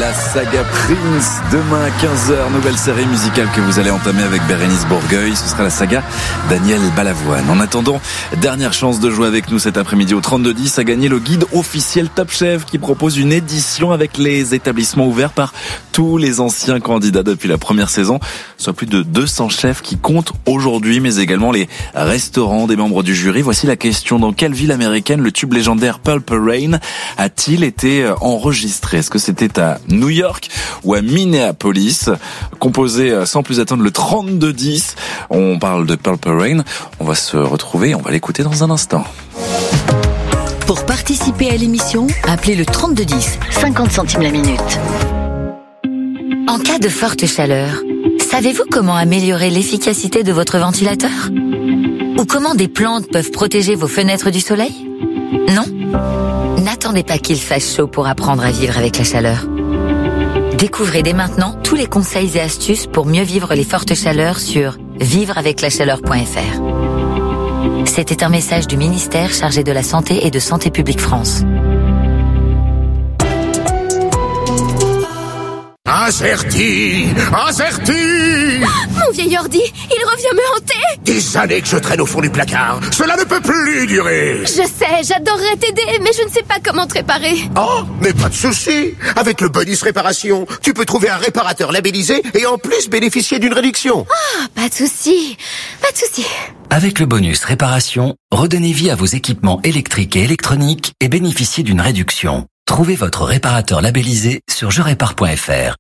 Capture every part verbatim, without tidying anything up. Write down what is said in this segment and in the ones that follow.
La saga Prince, demain à quinze heures, nouvelle série musicale que vous allez entamer avec Bérénice Bourgueil. Ce sera la saga Daniel Balavoine. En attendant, dernière chance de jouer avec nous cet après-midi au trente-deux dix à gagner le guide officiel Top Chef qui propose une édition avec les établissements ouverts par tous les anciens candidats depuis la première saison, soit plus de deux cents chefs qui comptent aujourd'hui, mais également les restaurants des membres du jury. Voici la question: dans quelle ville américaine le tube légendaire Purple Rain a-t-il été enregistré? Est-ce que c'était à New York ou à Minneapolis? Composé sans plus attendre le trente-deux dix. On parle de Purple Rain. On va se retrouver, on va l'écouter dans un instant. Pour participer à l'émission, appelez le trente-deux dix, cinquante centimes la minute. En cas de forte chaleur, savez-vous comment améliorer l'efficacité de votre ventilateur? Ou comment des plantes peuvent protéger vos fenêtres du soleil? Non? N'attendez pas qu'il fasse chaud pour apprendre à vivre avec la chaleur. Découvrez dès maintenant tous les conseils et astuces pour mieux vivre les fortes chaleurs sur vivre avec la chaleur point f r. C'était un message du ministère chargé de la Santé et de Santé publique France. Azerty, Azerty. Mon vieil ordi, il revient me hanter. Des années que je traîne au fond du placard. Cela ne peut plus durer. Je sais, j'adorerais t'aider, mais je ne sais pas comment te réparer. Oh, mais pas de souci. Avec le bonus réparation, tu peux trouver un réparateur labellisé et en plus bénéficier d'une réduction. Ah, pas de souci, pas de souci. Avec le bonus réparation, redonnez vie à vos équipements électriques et électroniques et bénéficiez d'une réduction. Trouvez votre réparateur labellisé sur je répare point f r.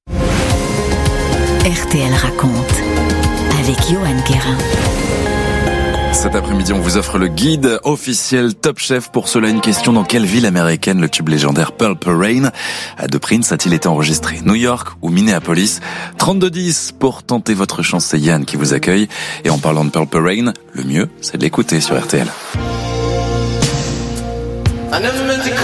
R T L raconte avec Johan Guérin. Cet après-midi, on vous offre le guide officiel Top Chef. Pour cela, une question: dans quelle ville américaine le tube légendaire Purple Rain de Prince a-t-il été enregistré? New York ou Minneapolis? trente-deux dix pour tenter votre chance. C'est Yann qui vous accueille. Et en parlant de Purple Rain, le mieux, c'est de l'écouter sur R T L.